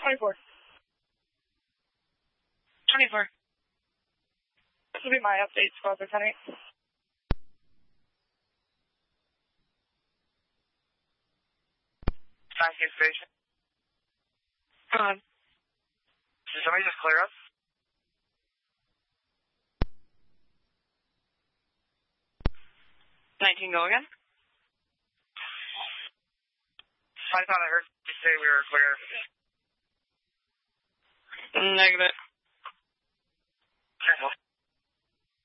24. 24. This will be my update, Squad Lieutenant. Tanking station. On. Did somebody just clear us? Nineteen, go again? I thought I heard you say we were clear. Negative.